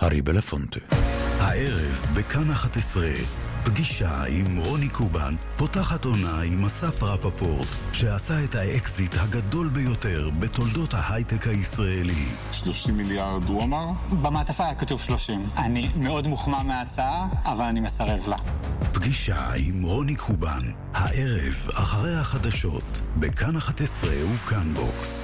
ארי בלפונטה. הערב בכאן 11, פגישה עם רוני קובן, פותחת עונה עם אסף רפפורט, שעשה את האקזיט הגדול ביותר בתולדות ההייטק הישראלי. 30 מיליארד הוא אמר? במעטפה היה כתוב 30. אני מאוד מוחמא מההצעה, אבל אני מסרב לה. פגישה עם רוני קובן, הערב אחרי החדשות, בכאן 11 ובכאן בוקס.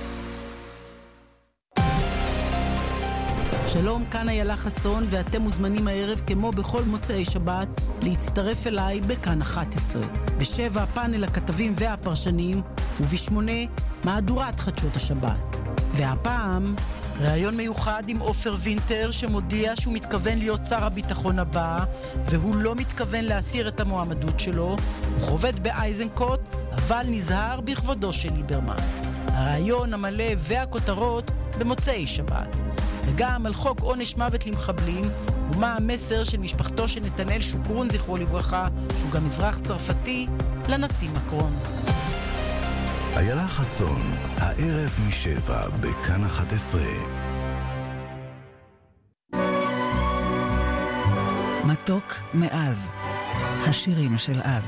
שלום, כאן איילה חסון, ואתם מוזמנים הערב כמו בכל מוצאי שבת להצטרף אליי בכאן 11. ב7 פאנל הכתבים והפרשנים, וב8 מהדורת חדשות השבת. והפעם ראיון מיוחד עם עופר וינטר שמודיע שהוא מתכוון להיות שר הביטחון הבא, והוא לא מתכוון להסיר את המועמדות שלו. הוא חובט באייזנקוט, אבל נזהר בכבודו של ליברמן. הראיון המלא והכותרות במוצאי שבת. וגם על חוק עונש מוות למחבלים, ומה המסר של משפחתו של נתנאל שוקרון, זכרו לברכה, שהוא גם אזרח צרפתי, לנשיא מקרון. איילה חסון, הערב מ7 בכאן 11. מתוק מאז, השירים של אז.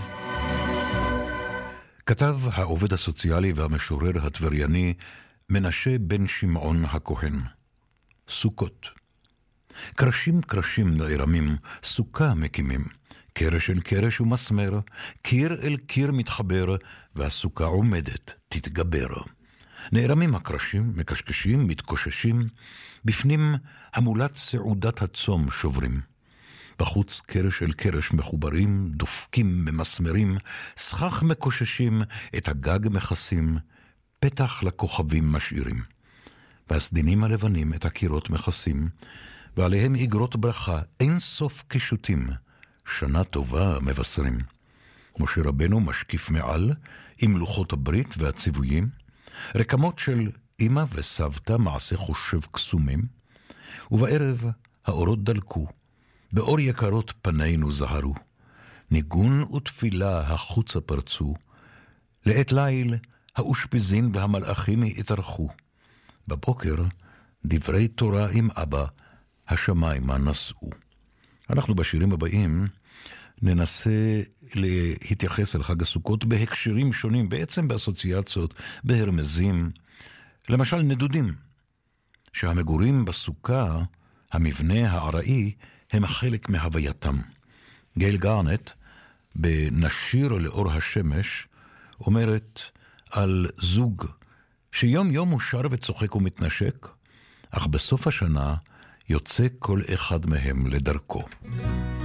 כתב העובד הסוציאלי והמשורר הטברייני מנשה בן שמעון הכהן. סוכות. קרשים קרשים נערמים, סוכה מקימים, קרש אל קרש ומסמר, קיר אל קיר מתחבר, והסוכה עומדת, תתגבר. נערמים הקרשים, מקשקשים, מתקוששים, בפנים המולת סעודת הצום שוברים. בחוץ קרש אל קרש מחוברים, דופקים ממסמרים, סכך מקוששים, את הגג מכסים, פתח לכוכבים משאירים. והסדינים הלבנים את הקירות מכסים, ועליהם איגרות ברכה, אין סוף קישוטים, שנה טובה מבשרים. משה רבנו משקיף מעל, עם לוחות הברית והציוויים, רקמות של אמא וסבתא מעשה חושב קסומים, ובערב האורות דלקו, באור יקרות פנינו זהרו, ניגון ותפילה החוצה פרצו, לעת ליל האושפיזין והמלאכים התארחו, בבוקר דברי תורה עם אבא, השמיימה נשאו. אנחנו בשירים הבאים ננסה להתייחס אל חג הסוכות בהקשרים שונים, בעצם באסוציאציות, בהרמזים. למשל נדודים, שהמגורים בסוכה, המבנה העראי, הם חלק מהווייתם. גייל גארנט, בנשיר לאור השמש, אומרת על זוג שיום יום הוא שר וצוחק ומתנשק, אך בסוף השנה יוצא כל אחד מהם לדרכו.